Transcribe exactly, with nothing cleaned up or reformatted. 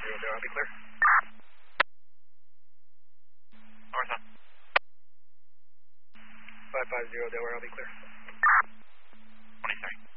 zero zero, I'll be clear. North on. five five zero, Delaware, I'll be clear. twenty, sorry.